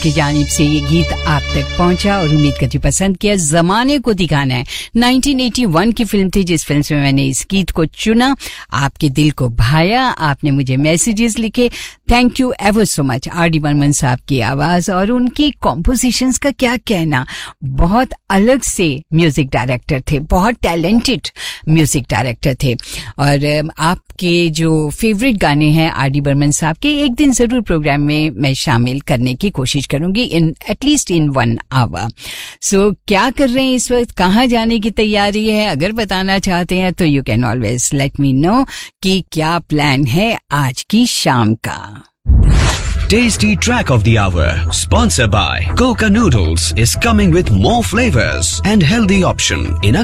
की जानिब से ये गीत आप तक पहुंचा और उम्मीद करती पसंद किया। जमाने को दिखाना है 1981 की फिल्म थी जिस फिल्म में मैंने इस गीत को चुना। आपके दिल को भाया, आपने मुझे मैसेजेस लिखे, thank you ever so much. RD. Burman साहब की आवाज और उनकी कॉम्पोजिशंस का क्या कहना, बहुत अलग से म्यूजिक डायरेक्टर थे, बहुत टैलेंटेड म्यूजिक डायरेक्टर थे। और आपके जो फेवरेट गाने हैं आर.डी. बर्मन साहब के एक दिन जरूर प्रोग्राम में मैं शामिल करने की कोशिश करूंगी, इन एटलीस्ट इन 1 आवर। सो क्या कर रहे हैं इस वक्त, कहाँ जाने की तैयारी है, अगर बताना चाहते हैं तो you can always let me know कि क्या प्लान है आज की शाम का। Tasty Track of the Hour, sponsored by Coca Noodles, is coming with more flavors and healthy option in a